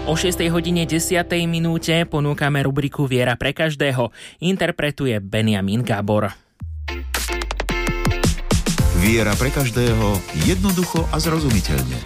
O 6:10 ponúkame rubriku Viera pre každého. Interpretuje Benjamin Gábor. Viera pre každého, jednoducho a zrozumiteľne.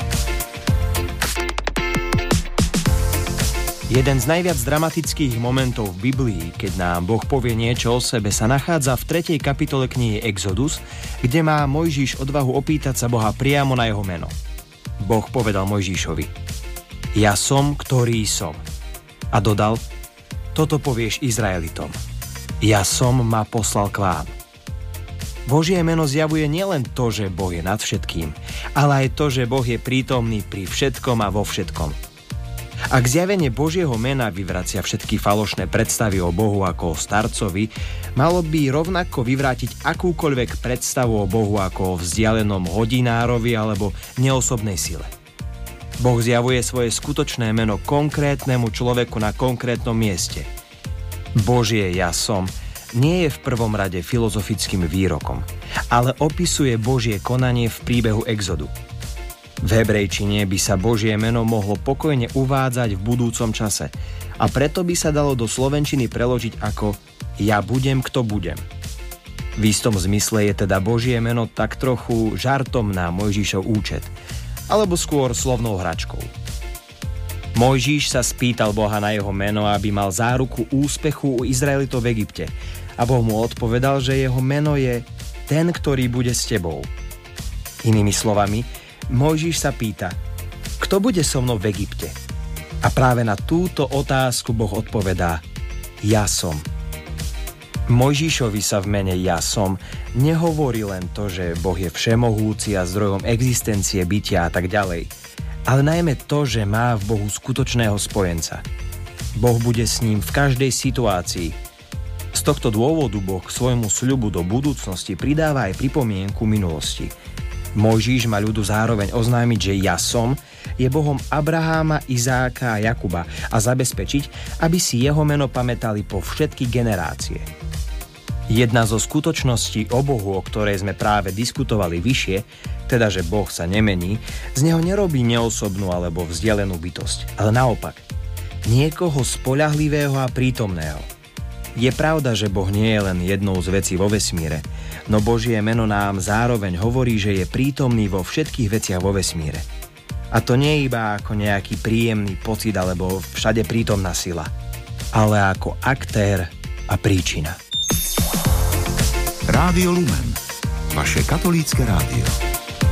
Jeden z najviac dramatických momentov v Biblii, keď nám Boh povie niečo o sebe, sa nachádza v 3. kapitole knihy Exodus, kde má Mojžiš odvahu opýtať sa Boha priamo na jeho meno. Boh povedal Mojžišovi: Ja som, ktorý som. A dodal: Toto povieš Izraelitom. Ja som ma poslal k vám. Božie meno zjavuje nielen to, že Boh je nad všetkým, ale aj to, že Boh je prítomný pri všetkom a vo všetkom. Ak zjavenie Božieho mena vyvracia všetky falošné predstavy o Bohu ako o starcovi, malo by rovnako vyvrátiť akúkoľvek predstavu o Bohu ako o vzdialenom hodinárovi alebo neosobnej sile. Boh zjavuje svoje skutočné meno konkrétnemu človeku na konkrétnom mieste. Božie ja som nie je v prvom rade filozofickým výrokom, ale opisuje Božie konanie v príbehu Exodu. V hebrejčine by sa Božie meno mohlo pokojne uvádzať v budúcom čase a preto by sa dalo do slovenčiny preložiť ako Ja budem, kto budem. V istom zmysle je teda Božie meno tak trochu žartom na Mojžišov účet, alebo skôr slovnou hračkou. Mojžiš sa spýtal Boha na jeho meno, aby mal záruku úspechu u Izraelitov v Egypte, a Boh mu odpovedal, že jeho meno je Ten, ktorý bude s tebou. Inými slovami, Mojžiš sa pýta: Kto bude so mnou v Egypte? A práve na túto otázku Boh odpovedá: Ja som. Mojžišovi sa v mene Ja som nehovorí len to, že Boh je všemohúci a zdrojom existencie bytia a tak ďalej, ale najmä to, že má v Bohu skutočného spojenca. Boh bude s ním v každej situácii. Z tohto dôvodu Boh k svojmu sľubu do budúcnosti pridáva aj pripomienku minulosti. Mojžiš má ľudu zároveň oznámiť, že Ja som je Bohom Abraháma, Izáka a Jakuba a zabezpečiť, aby si jeho meno pamätali po všetky generácie. Jedna zo skutočností o Bohu, o ktorej sme práve diskutovali vyššie, teda že Boh sa nemení, z neho nerobí neosobnú alebo vzdialenú bytosť, ale naopak, niekoho spoľahlivého a prítomného. Je pravda, že Boh nie je len jednou z vecí vo vesmíre, no Božie meno nám zároveň hovorí, že je prítomný vo všetkých veciach vo vesmíre. A to nie iba ako nejaký príjemný pocit alebo všade prítomná sila, ale ako aktér a príčina. Rádio Lumen, vaše katolícke rádio.